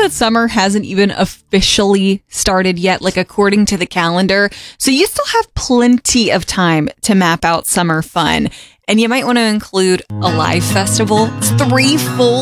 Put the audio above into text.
that summer hasn't even officially started yet, like according to the calendar. So you still have plenty of time to map out summer fun. And you might want to include a live festival. It's 3 full